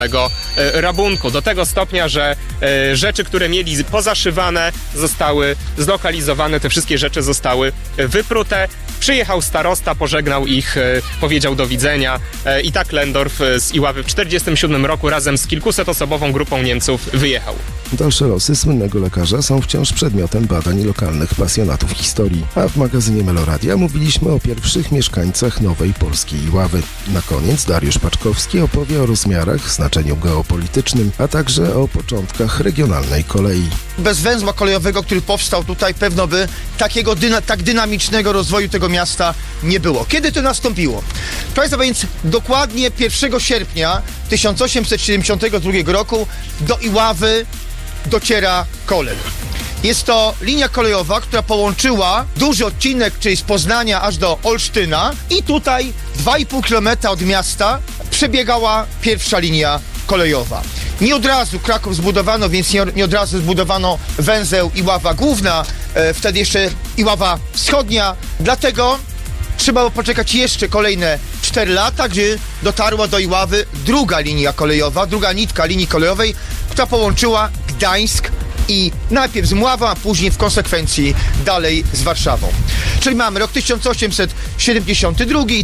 rabunku. Do tego stopnia, że rzeczy, które mieli pozaszywane, zostały zlokalizowane, te wszystkie rzeczy zostały wyprute. Przyjechał starosta, pożegnał ich, powiedział do widzenia i tak Lendorf z Iławy w 1947 roku razem z kilkusetosobową grupą Niemców wyjechał. Dalsze losy słynnego lekarza są wciąż przedmiotem badań lokalnych pasjonatów historii. A w magazynie Meloradia mówiliśmy o pierwszych mieszkańcach nowej polskiej Iławy. Na koniec Dariusz Paczkowski opowie o rozmiarach, znaczeniu geopolitycznym, a także o początkach regionalnej kolei. Bez węzła kolejowego, który powstał tutaj, pewno by takiego tak dynamicznego rozwoju tego miasta nie było. Kiedy to nastąpiło? Proszę więc dokładnie 1 sierpnia 1872 roku do Iławy dociera kolej. Jest to linia kolejowa, która połączyła duży odcinek, czyli z Poznania aż do Olsztyna i tutaj 2,5 km od miasta przebiegała pierwsza linia kolejowa. Nie od razu Kraków zbudowano, więc nie od razu zbudowano węzeł Iława Główna, wtedy jeszcze Iława Wschodnia, dlatego trzeba było poczekać jeszcze kolejne 4 lata, gdy dotarła do Iławy druga linia kolejowa, druga nitka linii kolejowej, która połączyła Gdańsk i najpierw z Mławą, a później w konsekwencji dalej z Warszawą. Czyli mamy rok 1872 i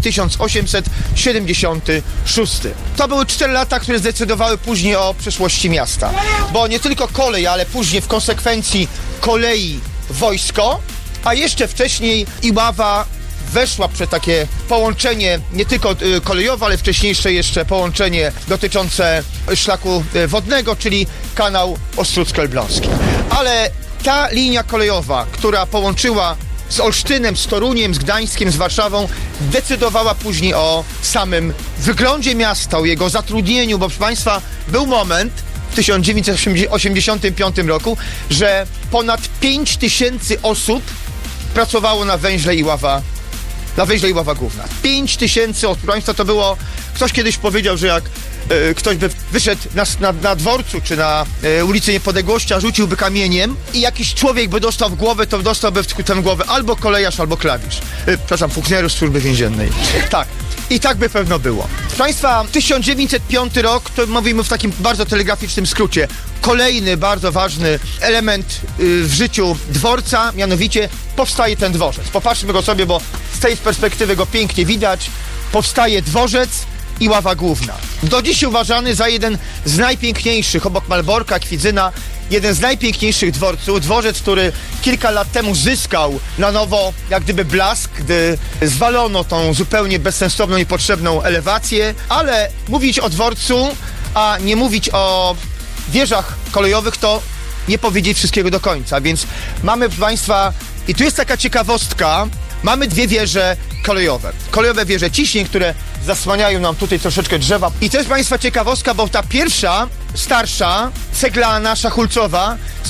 1876. To były 4 lata, które zdecydowały później o przyszłości miasta. Bo nie tylko kolej, ale później w konsekwencji kolei wojsko, a jeszcze wcześniej Iława weszła przez takie połączenie nie tylko kolejowe, ale wcześniejsze jeszcze połączenie dotyczące szlaku wodnego, czyli kanał Ostródzko-Elbląski. Ale ta linia kolejowa, która połączyła z Olsztynem, z Toruniem, z Gdańskiem, z Warszawą, decydowała później o samym wyglądzie miasta, o jego zatrudnieniu, bo proszę Państwa, był moment w 1985 roku, że ponad 5000 osób pracowało na węźle Iława Główna. 5000 osób. Proszę Państwa, to było... Ktoś kiedyś powiedział, że jak ktoś by wyszedł na dworcu czy na ulicy Niepodległości, a rzuciłby kamieniem i jakiś człowiek by dostał w głowę, to dostałby w tę głowę albo kolejarz, albo klawisz. Funkcjonariusz służby więziennej. Tak. I tak by pewno było. Proszę Państwa, 1905 rok, to mówimy w takim bardzo telegraficznym skrócie. Kolejny bardzo ważny element w życiu dworca, mianowicie powstaje ten dworzec. Popatrzmy go sobie, bo z tej perspektywy go pięknie widać. Powstaje dworzec Iława Główna. Do dziś uważany za jeden z najpiękniejszych, obok Malborka, Kwidzyna, jeden z najpiękniejszych dworców. Dworzec, który kilka lat temu zyskał na nowo jak gdyby blask, gdy zwalono tą zupełnie bezsensowną, niepotrzebną elewację. Ale mówić o dworcu, a nie mówić o wieżach kolejowych, to nie powiedzieć wszystkiego do końca. Więc mamy, proszę Państwa, i tu jest taka ciekawostka, mamy 2 wieże kolejowe. Kolejowe wieże ciśnień, które zasłaniają nam tutaj troszeczkę drzewa. I to jest Państwa ciekawostka, bo ta pierwsza, starsza, ceglana, szachulcowa z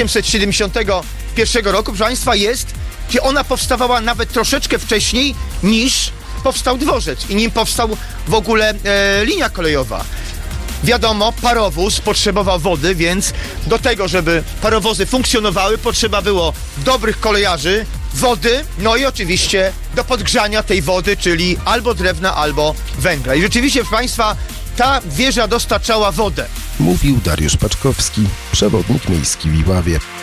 1871 roku, proszę Państwa, gdzie ona powstawała nawet troszeczkę wcześniej niż powstał dworzec i nim powstał w ogóle linia kolejowa. Wiadomo, parowóz potrzebował wody, więc do tego, żeby parowozy funkcjonowały, potrzeba było dobrych kolejarzy, wody, no i oczywiście do podgrzania tej wody, czyli albo drewna, albo węgla. I rzeczywiście, proszę Państwa, ta wieża dostarczała wodę. Mówił Dariusz Paczkowski, przewodnik miejski w Iławie.